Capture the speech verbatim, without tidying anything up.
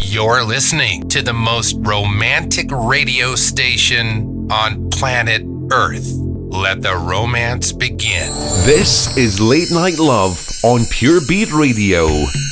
You're listening to the most romantic radio station on planet Earth. Let the romance begin. This is Late Night Love on Pure Beat Radio.